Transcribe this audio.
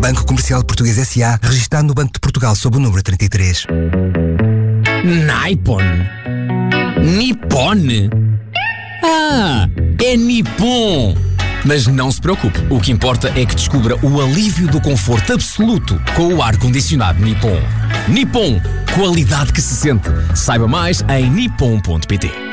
Banco Comercial Português S.A., registado no Banco de Portugal sob o número 33. Nippon? Nippon? Ah, é Nippon! Mas não se preocupe, o que importa é que descubra o alívio do conforto absoluto com o ar-condicionado Nippon. Nippon, qualidade que se sente. Saiba mais em nippon.pt.